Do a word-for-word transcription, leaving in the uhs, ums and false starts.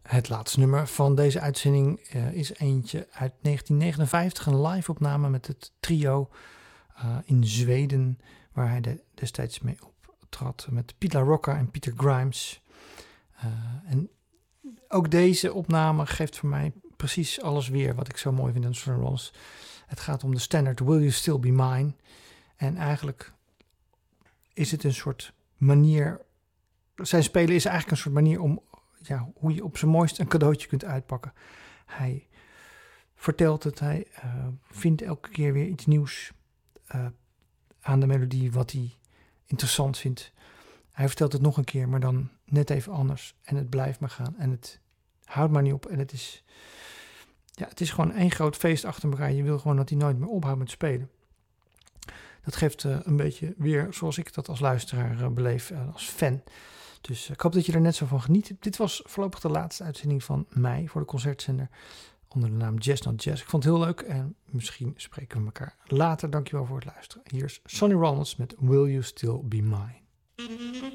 Het laatste nummer van deze uitzending uh, is eentje uit negentien negenenvijftig. Een live-opname met het trio uh, in Zweden, waar hij de, destijds mee optrad met Pete La Rocca en Peter Grimes. Uh, en ook deze opname geeft voor mij precies alles weer wat ik zo mooi vind aan Sonny Rollins. Het gaat om de standaard Will You Still Be Mine. En eigenlijk is het een soort manier... Zijn spelen is eigenlijk een soort manier om... Ja, hoe je op zijn mooist een cadeautje kunt uitpakken. Hij vertelt het, hij uh, vindt elke keer weer iets nieuws uh, aan de melodie wat hij interessant vindt. Hij vertelt het nog een keer, maar dan net even anders. En het blijft maar gaan en het houdt maar niet op. En het is, ja, het is gewoon één groot feest achter elkaar. Je wil gewoon dat hij nooit meer ophoudt met spelen. Dat geeft uh, een beetje weer zoals ik dat als luisteraar uh, beleef, uh, als fan. Dus ik hoop dat je er net zo van geniet. Dit was voorlopig de laatste uitzending van mij voor de concertzender onder de naam Jazz Not Jazz. Ik vond het heel leuk en misschien spreken we elkaar later. Dankjewel voor het luisteren. Hier is Sonny Rollins met Will You Still Be Mine.